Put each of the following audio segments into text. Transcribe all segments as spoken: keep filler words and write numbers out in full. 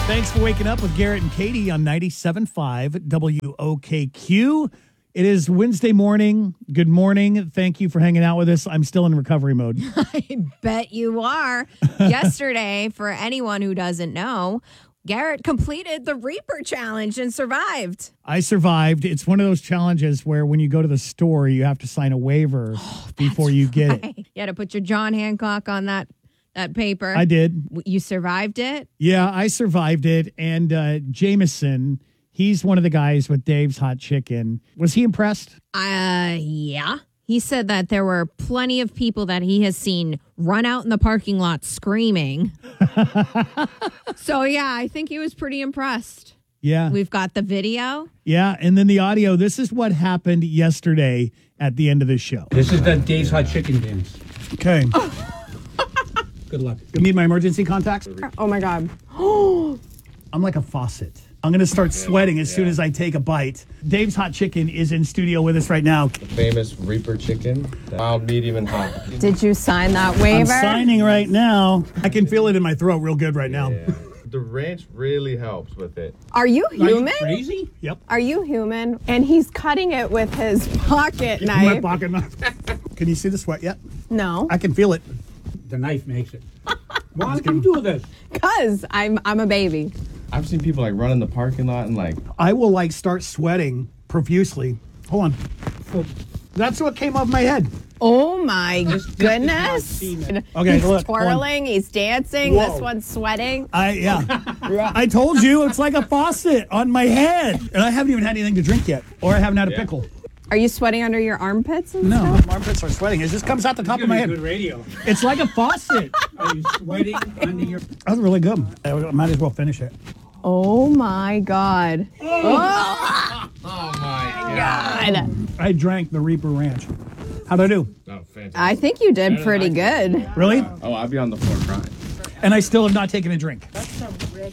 Thanks for waking up with Garrett and Katie on ninety-seven point five W O K Q. It is Wednesday morning. Good morning. Thank you for hanging out with us. I'm still in recovery mode. I bet you are. Yesterday, for anyone who doesn't know, Garrett completed the Reaper Challenge and survived. I survived. It's one of those challenges where when you go to the store, you have to sign a waiver oh, before you get right. it. You had to put your John Hancock on that that paper. I did. You survived it? Yeah, I survived it. And uh, Jameson, he's one of the guys with Dave's Hot Chicken. Was he impressed? Uh, yeah. He said that there were plenty of people that he has seen run out in the parking lot screaming. So, yeah, I think he was pretty impressed. Yeah. We've got the video. Yeah, and then the audio. This is what happened yesterday at the end of the show. This is the Dave's Hot Chicken dance. Okay. Good luck. You need my emergency contacts? Oh, my God. I'm like a faucet. I'm going to start sweating as yeah. soon as I take a bite. Dave's Hot Chicken is in studio with us right now. The famous Reaper Chicken, mild, medium, and hot. Did you sign that waiver? I'm signing right now. I can feel it in my throat real good right now. Yeah. The ranch really helps with it. Are you human? Are you crazy? Yep. Are you human? And he's cutting it with his pocket knife. My pocket knife. Can you see the sweat yet? No. I can feel it. The knife makes it. Why would you do this? Because I'm, I'm a baby. I've seen people like run in the parking lot and like... I will like start sweating profusely. Hold on. That's what came off my head. Oh my this, goodness. This okay, he's look, twirling, he's dancing, Whoa. This one's sweating. I yeah. I told you it's like a faucet on my head. And I haven't even had anything to drink yet. Or I haven't had a yeah. pickle. Are you sweating under your armpits and no, stuff? No, my armpits are sweating. It just comes out the top of my head. Good radio. It's like a faucet. Are you sweating under your... That was really good. I might as well finish it. Oh my God. Oh, oh my God. God. I drank the Reaper Ranch. How'd I do? Oh, fantastic. I think you did pretty good. Really? Oh, I'd be on the floor crying. And I still have not taken a drink. That's some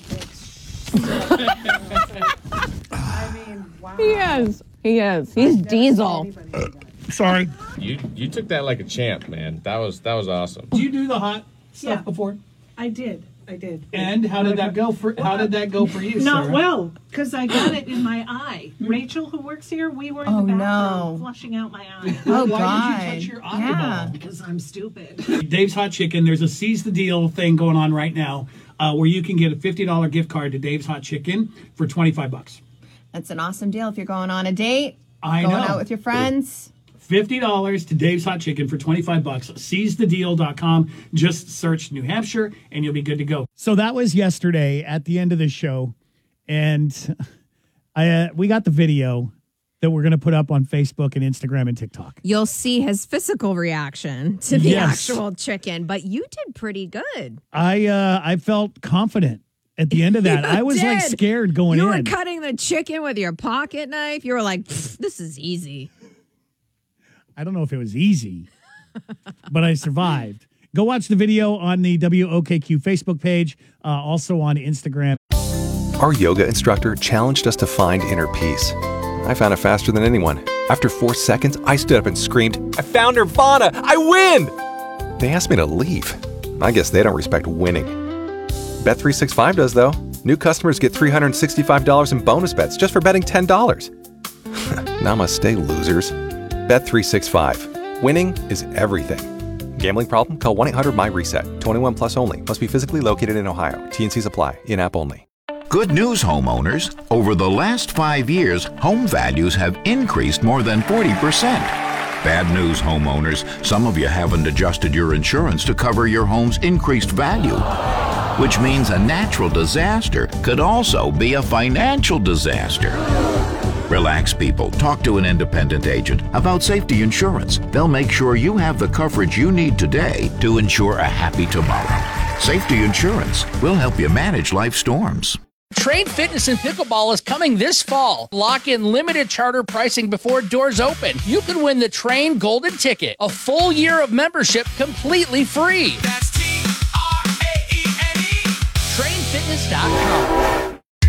redneck. I mean, wow. He is. He is. He's Diesel. Uh, sorry. You you took that like a champ, man. That was that was awesome. Did you do the hot stuff Yeah. before? I did. I did. And how did that go for? How did that go for you? Not Sarah? well, because I got it in my eye. Rachel, who works here, we were in Oh, the bathroom no. flushing out my eye. Oh, Why God. did you touch your Yeah. eyeball? Because I'm stupid. Dave's Hot Chicken. There's a seize the deal thing going on right now, uh, where you can get a fifty dollar gift card to Dave's Hot Chicken for twenty-five bucks. That's an awesome deal if you're going on a date, I going know. out with your friends. fifty dollars to Dave's Hot Chicken for twenty-five bucks. seize the deal dot com. Just search New Hampshire and you'll be good to go. So that was yesterday at the end of the show. And I uh, we got the video that we're going to put up on Facebook and Instagram and TikTok. You'll see his physical reaction to the Yes. actual chicken, but you did pretty good. I uh, I felt confident at the end of that. You I was like did. scared going You in. were cutting the chicken with your pocket knife. You were like, this is easy. I don't know if it was easy, but I survived. Go watch the video on the W O K Q Facebook page, uh, also on Instagram. Our yoga instructor challenged us to find inner peace. I found it faster than anyone. After four seconds, I stood up and screamed, "I found Nirvana! I win!" They asked me to leave. I guess they don't respect winning. Bet three sixty-five does, though. New customers get three hundred sixty-five dollars in bonus bets just for betting ten dollars. Namaste, losers. Bet three sixty-five. Winning is everything. Gambling problem? Call one eight hundred my reset. twenty-one plus only. Must be physically located in Ohio. T and Cs apply. In-app only. Good news, homeowners. Over the last five years, home values have increased more than forty percent. Bad news, homeowners. Some of you haven't adjusted your insurance to cover your home's increased value, which means a natural disaster could also be a financial disaster. Relax, people. Talk to an independent agent about safety insurance. They'll make sure you have the coverage you need today to ensure a happy tomorrow. Safety insurance will help you manage life storms. Train Fitness and Pickleball is coming this fall. Lock in limited charter pricing before doors open. You can win the Train Golden Ticket, a full year of membership completely free. That's T R A E N E. train fitness dot com.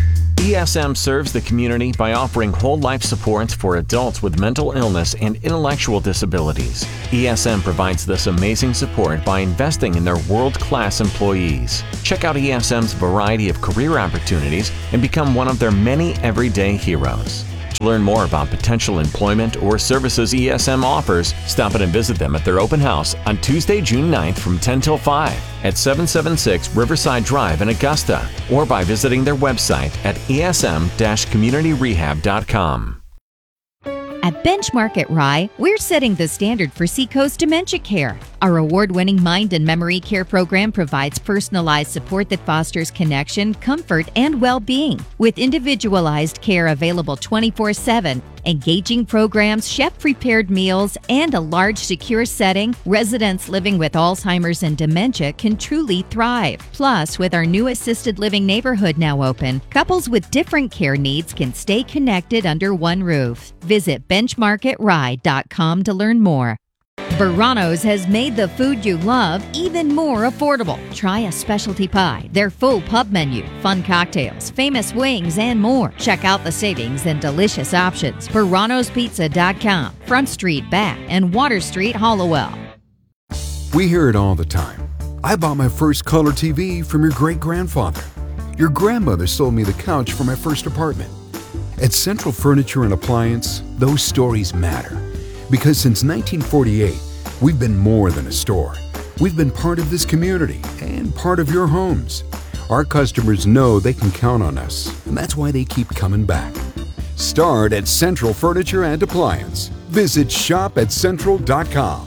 E S M serves the community by offering whole life support for adults with mental illness and intellectual disabilities. E S M provides this amazing support by investing in their world-class employees. Check out E S M's variety of career opportunities and become one of their many everyday heroes. To learn more about potential employment or services E S M offers, stop in and visit them at their open house on Tuesday, June ninth from ten till five at seven seventy-six Riverside Drive in Augusta, or by visiting their website at e s m dash community rehab dot com. At Benchmark at Rye, we're setting the standard for Seacoast Dementia Care. Our award-winning mind and memory care program provides personalized support that fosters connection, comfort, and well-being. With individualized care available twenty-four seven, engaging programs, chef-prepared meals, and a large, secure setting, residents living with Alzheimer's and dementia can truly thrive. Plus, with our new assisted living neighborhood now open, couples with different care needs can stay connected under one roof. Visit benchmark at rye dot com to learn more. Verano's has made the food you love even more affordable. Try a specialty pie, their full pub menu, fun cocktails, famous wings, and more. Check out the savings and delicious options. Verano's Pizza dot com, Front Street, Bath, and Water Street, Hollowell. We hear it all the time. I bought my first color T V from your great-grandfather. Your grandmother sold me the couch for my first apartment. At Central Furniture and Appliance, those stories matter. Because since nineteen forty-eight, we've been more than a store. We've been part of this community and part of your homes. Our customers know they can count on us, and that's why they keep coming back. Start at Central Furniture and Appliance. Visit shop at central dot com.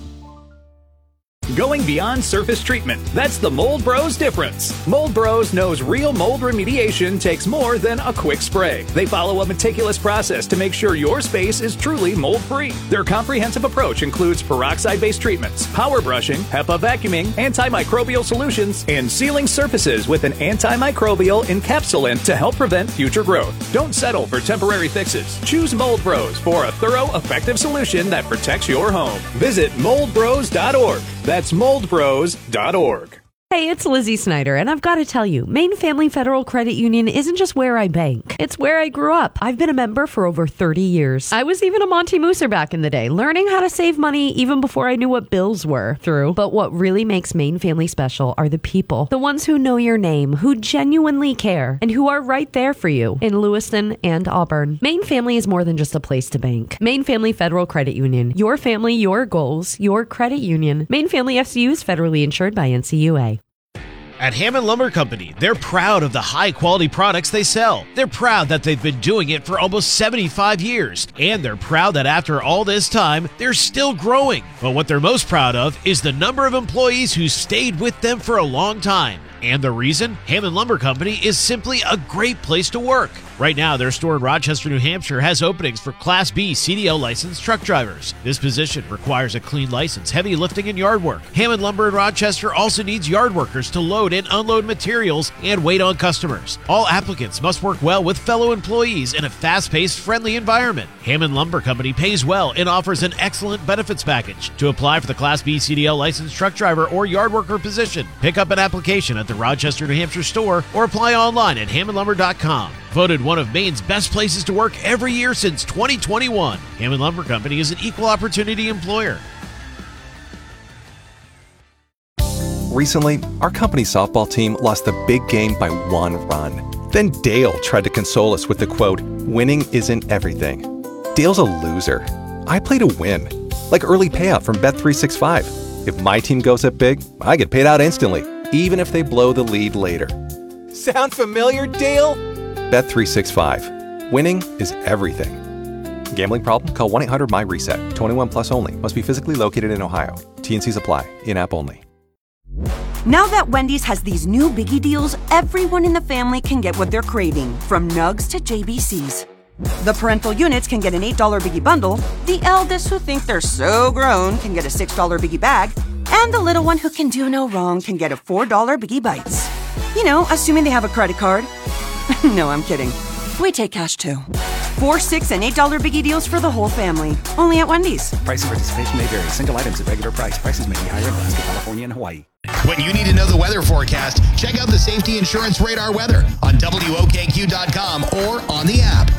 Going beyond surface treatment. That's the Mold Bros difference. Mold Bros knows real mold remediation takes more than a quick spray. They follow a meticulous process to make sure your space is truly mold-free. Their comprehensive approach includes peroxide-based treatments, power brushing, HEPA vacuuming, antimicrobial solutions, and sealing surfaces with an antimicrobial encapsulant to help prevent future growth. Don't settle for temporary fixes. Choose Mold Bros for a thorough, effective solution that protects your home. Visit mold bros dot org. That's mold bros dot org. Hey, it's Lizzie Snyder, and I've got to tell you, Maine Family Federal Credit Union isn't just where I bank. It's where I grew up. I've been a member for over thirty years. I was even a Monty Mooser back in the day, learning how to save money even before I knew what bills were through. But what really makes Maine Family special are the people. The ones who know your name, who genuinely care, and who are right there for you in Lewiston and Auburn. Maine Family is more than just a place to bank. Maine Family Federal Credit Union. Your family, your goals, your credit union. Maine Family F C U is federally insured by N C U A. At Hammond Lumber Company, they're proud of the high-quality products they sell. They're proud that they've been doing it for almost seventy-five years. And they're proud that after all this time, they're still growing. But what they're most proud of is the number of employees who stayed with them for a long time. And the reason? Hammond Lumber Company is simply a great place to work. Right now, their store in Rochester, New Hampshire has openings for Class B C D L licensed truck drivers. This position requires a clean license, heavy lifting, and yard work. Hammond Lumber in Rochester also needs yard workers to load and unload materials and wait on customers. All applicants must work well with fellow employees in a fast-paced, friendly environment. Hammond Lumber Company pays well and offers an excellent benefits package. To apply for the Class B C D L licensed truck driver or yard worker position, pick up an application at the Rochester, New Hampshire store or apply online at hammond lumber dot com. Voted one of Maine's best places to work every year since twenty twenty-one. Hammond Lumber Company is an equal opportunity employer. Recently, our company's softball team lost the big game by one run. Then Dale tried to console us with the quote, "Winning isn't everything." Dale's a loser. I play to win. Like early payout from Bet three sixty-five. If my team goes up big, I get paid out instantly, even if they blow the lead later. Sound familiar, Dale? Bet three sixty-five. Winning is everything. Gambling problem? Call one eight hundred my reset. twenty-one plus only. Must be physically located in Ohio. T and Cs apply. In-app only. Now that Wendy's has these new biggie deals, everyone in the family can get what they're craving, from nugs to J B Cs. The parental units can get an eight dollar biggie bundle, the eldest who think they're so grown can get a six dollar biggie bag, and the little one who can do no wrong can get a four dollar biggie bites. You know, assuming they have a credit card. No, I'm kidding. We take cash too. Four, six, and eight dollar biggie deals for the whole family. Only at Wendy's. Price and participation may vary. Single items at regular price. Prices may be higher in Alaska, California, and Hawaii. When you need to know the weather forecast, check out the Safety Insurance Radar weather on W O K Q dot com or on the app.